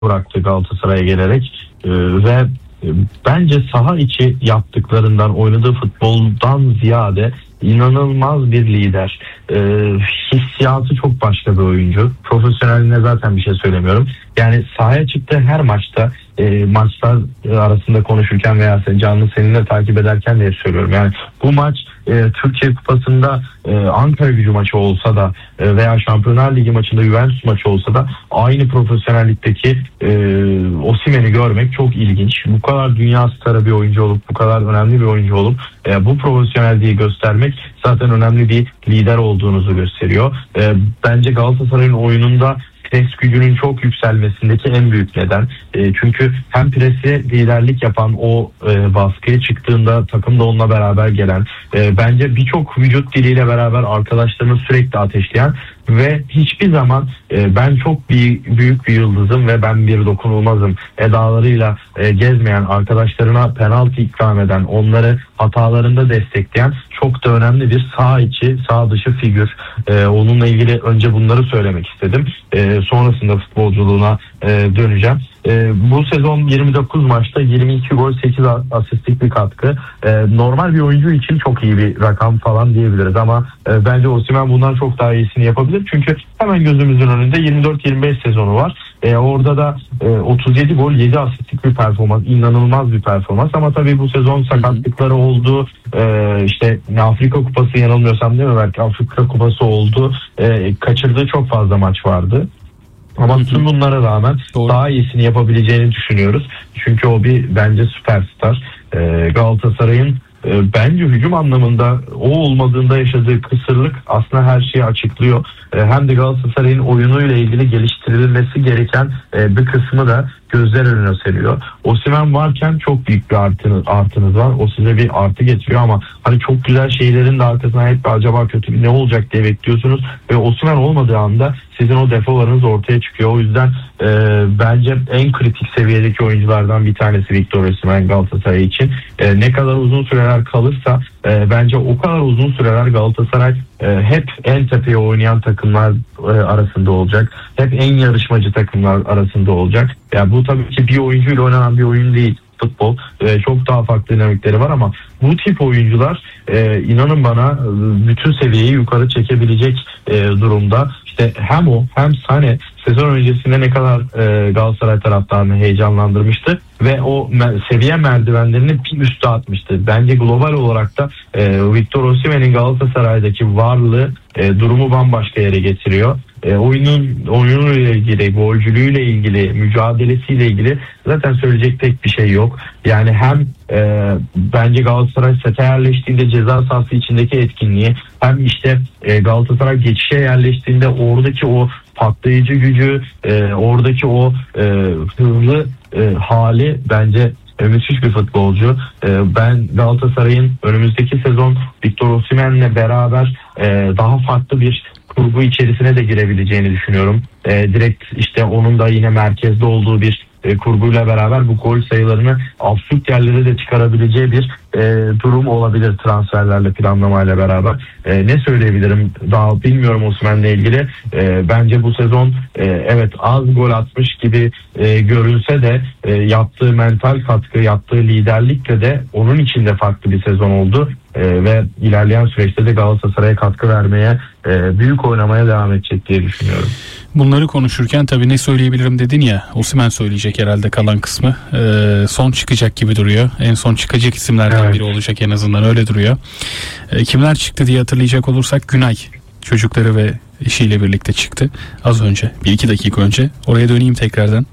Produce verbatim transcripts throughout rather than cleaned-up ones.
bıraktı Galatasaray'a gelerek e, ve e, bence saha içi yaptıklarından, oynadığı futboldan ziyade inanılmaz bir lider. E, hissiyatı çok başka bir oyuncu. Profesyoneline zaten bir şey söylemiyorum. Yani sahaya çıktığı her maçta, e, maçlar arasında konuşurken veya canlı seninle takip ederken de hep söylüyorum. Yani bu maç e, Türkiye Kupası'nda e, Ankara Gücü maçı olsa da e, veya Şampiyonlar Ligi maçında Juventus maçı olsa da aynı profesyonellikteki e, Osimhen'i görmek çok ilginç. Bu kadar dünya starı bir oyuncu olup, bu kadar önemli bir oyuncu olup e, bu profesyonelliği göstermek zaten önemli bir lider olduğunuzu gösteriyor. E, bence Galatasaray'ın oyununda pres gücünün çok yükselmesindeki en büyük neden. E, çünkü hem presi liderlik yapan, o e, baskıya çıktığında takım da onunla beraber gelen, e, bence birçok vücut diliyle beraber arkadaşlarını sürekli ateşleyen ve hiçbir zaman e, ben çok bir, büyük bir yıldızım ve ben bir dokunulmazım edalarıyla e, gezmeyen, arkadaşlarına penaltı ikram eden, onları hatalarında destekleyen çok da önemli bir sağ içi, sağ dışı figür. E, onunla ilgili önce bunları söylemek istedim. E, sonrasında futbolculuğuna e, döneceğim. E, bu sezon yirmi dokuz maçta yirmi iki gol, sekiz asistlik bir katkı. E, normal bir oyuncu için çok iyi bir rakam falan diyebiliriz ama e, bence Osimhen bundan çok daha iyisini yapabilir. Çünkü hemen gözümüzün önünde yirmi dört yirmi beş sezonu var. E, orada da e, otuz yedi gol, yedi asistlik bir performans. İnanılmaz bir performans ama tabii bu sezon sakatlıkları oldu. E, işte Afrika Kupası, yanılmıyorsam değil mi? Belki Afrika Kupası oldu. E, kaçırdığı çok fazla maç vardı. Ama tüm bunlara rağmen Doğru. daha iyisini yapabileceğini düşünüyoruz. Çünkü o bir bence süperstar. Ee, Galatasaray'ın e, bence hücum anlamında o olmadığında yaşadığı kısırlık aslında her şeyi açıklıyor. E, hem de Galatasaray'ın oyunuyla ilgili geliştirilmesi gereken e, bir kısmı da gözler önüne seriyor. Osimhen varken çok büyük bir artınız, artınız var. O size bir artı getiriyor ama hani çok güzel şeylerin de arkasından hep acaba kötü bir ne olacak diye bekliyorsunuz ve Osimhen olmadığı anda sizin o defolarınız ortaya çıkıyor. O yüzden e, bence en kritik seviyedeki oyunculardan bir tanesi Victor Osimhen Galatasaray için. E, ne kadar uzun süreler kalırsa e, bence o kadar uzun süreler Galatasaray e, hep en tepeye oynayan takımlar e, arasında olacak. Hep en yarışmacı takımlar arasında olacak. Yani bu tabii ki bir oyuncuyla oynanan bir oyun değil. Futbol e, çok daha farklı dinamikleri var ama bu tip oyuncular e, inanın bana e, bütün seviyeyi yukarı çekebilecek e, durumda. İşte hem o hem Sané sezon öncesinde ne kadar e, Galatasaray taraftarını heyecanlandırmıştı ve o me- seviye merdivenlerini bir üste atmıştı. Bence global olarak da e, Victor Osimhen'in Galatasaray'daki varlığı e, durumu bambaşka yere getiriyor. E, oyunun oyunuyla ilgili, golcülüğüyle ilgili, mücadelesiyle ilgili zaten söyleyecek tek bir şey yok. Yani hem e, bence Galatasaray sete yerleştiğinde ceza sahası içindeki etkinliği, hem işte e, Galatasaray geçişe yerleştiğinde oradaki o patlayıcı gücü, e, oradaki o e, hızlı e, hali bence e, müthiş bir futbolcu. E, ben Galatasaray'ın önümüzdeki sezon Victor Osimhen'le beraber e, daha farklı bir kurgu içerisine de girebileceğini düşünüyorum. E, direkt işte onun da yine merkezde olduğu bir e, kurguyla beraber bu gol sayılarını absürt yerlere de çıkarabileceği bir e, durum olabilir transferlerle, planlamayla beraber. E, ne söyleyebilirim daha bilmiyorum Osimhen'le ilgili. E, bence bu sezon e, evet az gol atmış gibi e, görünse de e, yaptığı mental katkı, yaptığı liderlikle de onun için de farklı bir sezon oldu. Ee, ve ilerleyen süreçte de Galatasaray'a katkı vermeye, e, büyük oynamaya devam edecek diye düşünüyorum. Bunları konuşurken tabii ne söyleyebilirim dedin ya, Osimhen söyleyecek herhalde kalan kısmı. Ee, son çıkacak gibi duruyor. En son çıkacak isimlerden evet. biri olacak, en azından öyle duruyor. Ee, kimler çıktı diye hatırlayacak olursak Günay çocukları ve eşiyle birlikte çıktı az önce, bir iki dakika önce. Oraya döneyim tekrardan.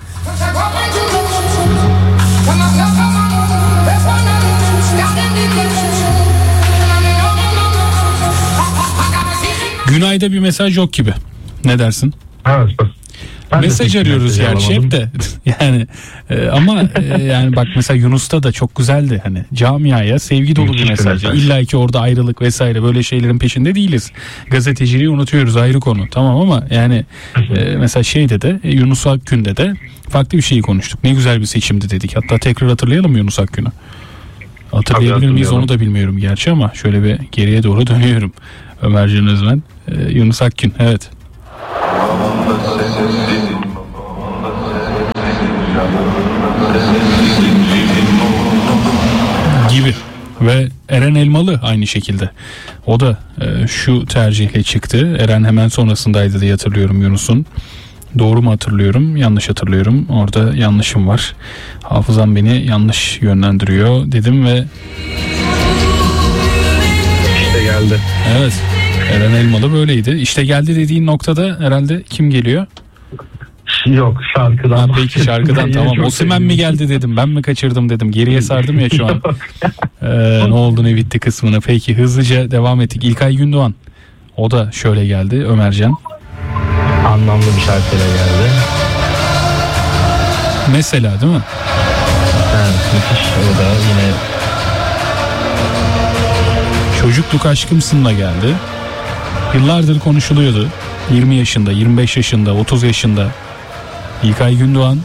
Günay'da bir mesaj yok gibi. Ne dersin? Evet. Mesaj arıyoruz gerçi hep de. yani e, ama e, yani bak mesela Yunus'ta da çok güzeldi, hani camiaya sevgi dolu bir mesaj. İlla ki orada ayrılık vesaire böyle şeylerin peşinde değiliz. Gazeteciliği unutuyoruz, ayrı konu. Tamam ama yani e, mesela şeyde de Yunus Akgün'de de farklı bir şeyi konuştuk. Ne güzel bir seçimdi dedik. Hatta tekrar hatırlayalım mı Yunus Akgün'ü? Hatırlayabilir miyiz onu da bilmiyorum gerçi ama şöyle bir geriye doğru dönüyorum. Ömercan Özmen, e, Yunus Akgün, evet. Ve Eren Elmalı aynı şekilde. O da e, şu tercihle çıktı. Eren hemen sonrasındaydı diye hatırlıyorum Yunus'un. Doğru mu hatırlıyorum? Yanlış hatırlıyorum. Orada yanlışım var. Hafızam beni yanlış yönlendiriyor dedim ve işte geldi. Evet. Eren Elmalı böyleydi. İşte geldi dediğin noktada herhalde kim geliyor? Yok, şarkıdan. Ha, peki şarkıdan tamam. Osimhen mi geldi dedim. Ben mi kaçırdım dedim. Geriye sardım ya şu an. Ee, ne oldu ne bitti kısmını. Peki hızlıca devam ettik. İlkay Gündoğan. O da şöyle geldi. Ömercan. Anlamlı bir şarkıyla geldi. Mesela değil mi? Evet, müthiş. O da yine Çocukluk aşkımsınla geldi. Yıllardır konuşuluyordu. yirmi yaşında, yirmi beş yaşında, otuz yaşında İlkay Gündoğan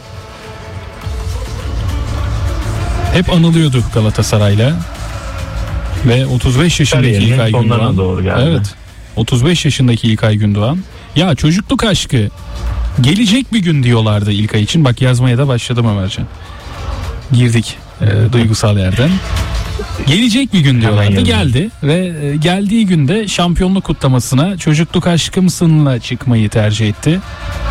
hep anılıyordu Galatasaray'la ve otuz beş yaşındaki kariyerinin İlkay Gündoğan. Doğru geldi. Evet. otuz beş yaşındaki İlkay Gündoğan. Ya çocukluk aşkı gelecek bir gün diyorlardı İlkay için. Bak yazmaya da başladım Ömercan. Girdik e, duygusal yerden. Gelecek bir gün diyorlardı. Geldi ve e, geldiği günde şampiyonluk kutlamasına çocukluk aşkımsınla çıkmayı tercih etti.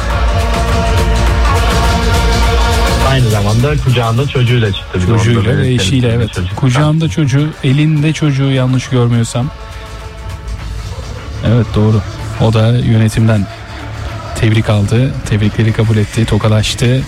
Aynı zamanda kucağında çocuğuyla çıktı. Çocuğuyla ve eşiyle, evet. Çocuk. Kucağında çocuğu, elinde çocuğu yanlış görmüyorsam. Evet doğru. O da yönetimden tebrik aldı. Tebrikleri kabul etti. Tokalaştı.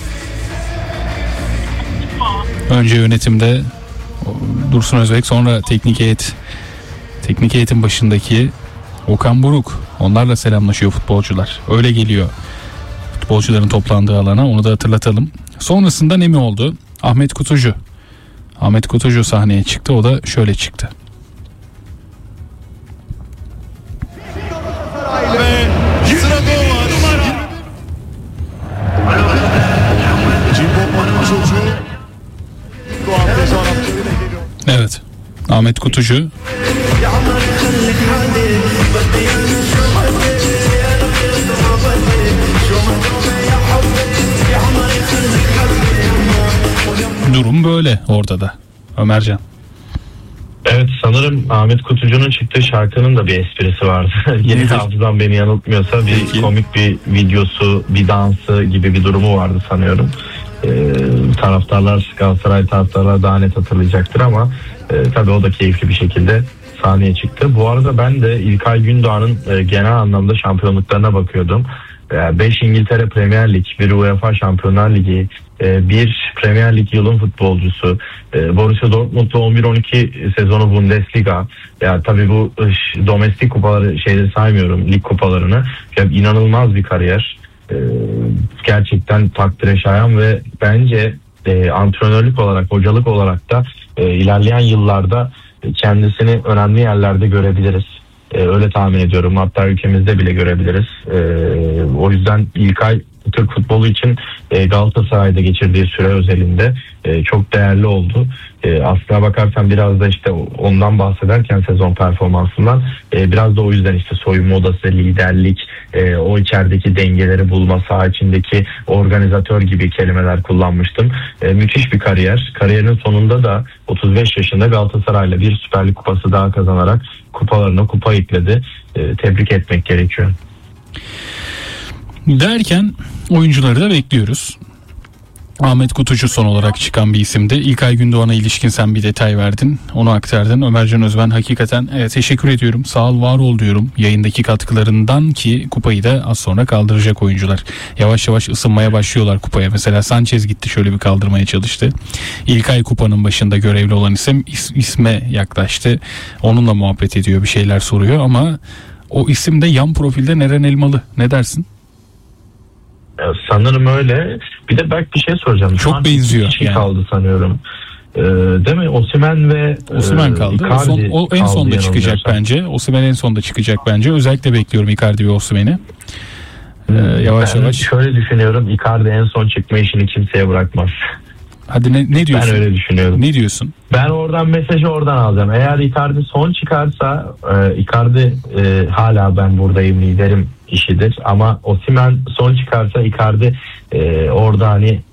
Önce yönetimde Dursun Özbek, sonra teknik heyet. Teknik heyetin başındaki Okan Buruk. Onlarla selamlaşıyor futbolcular. Öyle geliyor futbolcuların toplandığı alana. Onu da hatırlatalım. Sonrasında ne mi oldu? Ahmet Kutucu. Ahmet Kutucu sahneye çıktı. O da şöyle çıktı. Evet. Ahmet Kutucu. Durum böyle orada da. Ömercan. Evet, sanırım Ahmet Kutucu'nun çıktığı şarkının da bir esprisi vardı. Yeni hafızam beni yanıltmıyorsa bir Peki. komik bir videosu, bir dansı gibi bir durumu vardı sanıyorum. Ee, taraftarlar, Galatasaray taraftarlar daha net hatırlayacaktır ama e, tabii o da keyifli bir şekilde sahneye çıktı. Bu arada ben de İlkay Gündoğan'ın e, genel anlamda şampiyonluklarına bakıyordum. beş İngiltere Premier Lig, bir UEFA Şampiyonlar Ligi, bir Premier Lig yılın futbolcusu, Borussia Dortmund'da on bir on iki sezonu Bundesliga. Ya tabii bu domestik kupaları şeyleri saymıyorum, lig kupalarını. Ya inanılmaz bir kariyer. Gerçekten takdire şayan ve bence antrenörlük olarak, hocalık olarak da ilerleyen yıllarda kendisini önemli yerlerde görebiliriz. Ee, öyle tahmin ediyorum. Hatta ülkemizde bile görebiliriz. Ee, o yüzden İlkay Türk futbolu için e, Galatasaray'da geçirdiği süre özelinde e, çok değerli oldu. E, aslına bakarsan biraz da işte ondan bahsederken sezon performansından e, biraz da o yüzden işte soyunma odası, liderlik, e, o içerideki dengeleri bulma, saha içindeki organizatör gibi kelimeler kullanmıştım. E, müthiş bir kariyer. Kariyerin sonunda da otuz beş yaşında Galatasaray'la bir Süper Lig kupası daha kazanarak kupalarına kupa ekledi. E, tebrik etmek gerekiyor. Derken oyuncuları da bekliyoruz. Ahmet Kutucu son olarak çıkan bir isimdi. İlkay Gündoğan'a ilişkin sen bir detay verdin. Onu aktardın. Ömercan Özben hakikaten evet, teşekkür ediyorum. Sağ ol, var ol diyorum. Yayındaki katkılarından ki kupayı da az sonra kaldıracak oyuncular. Yavaş yavaş ısınmaya başlıyorlar kupaya. Mesela Sanchez gitti, şöyle bir kaldırmaya çalıştı. İlkay kupanın başında görevli olan isim is- isme yaklaştı. Onunla muhabbet ediyor, bir şeyler soruyor ama o isim de yan profilde Eren Elmalı. Ne dersin? Sanırım öyle. Bir de belki bir şey soracağım. Çok benziyor. Bir şey yani. kaldı sanıyorum. Ee, değil mi? Osimhen ve Osimhen kaldı. Icardi o, son, o en sonda çıkacak bence. Osimhen en sonda çıkacak bence. Özellikle bekliyorum Icardi ve Osimhen'i. Ee, yavaş ben yavaş. Şöyle düşünüyorum. Icardi en son çıkma işini kimseye bırakmaz. Hadi ne, ne diyorsun? Ben öyle düşünüyorum. Ne diyorsun? Ben oradan mesajı oradan alacağım. Eğer Icardi son çıkarsa e, Icardi e, hala ben buradayım liderim işidir. Ama Osimhen son çıkarsa Icardi e, orada hani